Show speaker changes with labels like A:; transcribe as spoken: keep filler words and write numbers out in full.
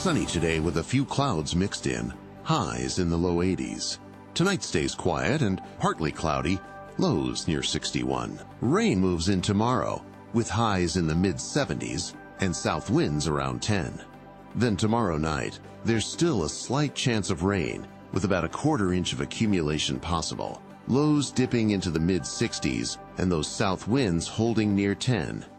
A: Sunny today with a few clouds mixed in, highs in the low eighties. Tonight stays quiet and partly cloudy, lows near sixty-one. Rain moves in tomorrow, with highs in the mid seventies and south winds around ten. Then tomorrow night, there's still a slight chance of rain, with about a quarter inch of accumulation possible. Lows dipping into the mid sixties and those south winds holding near ten.